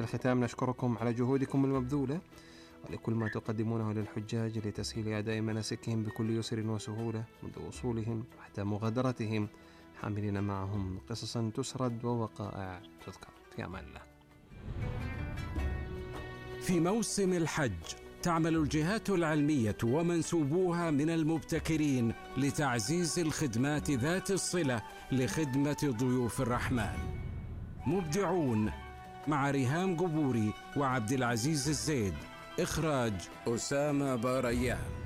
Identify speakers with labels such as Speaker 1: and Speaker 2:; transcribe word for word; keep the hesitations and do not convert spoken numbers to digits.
Speaker 1: في الختام نشكركم على جهودكم المبذولة ولكل ما تقدمونه للحجاج لتسهيل أداء مناسكهم بكل يسر وسهولة منذ وصولهم حتى مغادرتهم، حاملين معهم قصصا تسرد ووقائع تذكر. في أمان الله.
Speaker 2: في موسم الحج تعمل الجهات العلمية ومنسوبوها من المبتكرين لتعزيز الخدمات ذات الصلة لخدمة ضيوف الرحمن. مبدعون مع ريهام قبوري وعبد العزيز الزيد. إخراج أسامة باريان.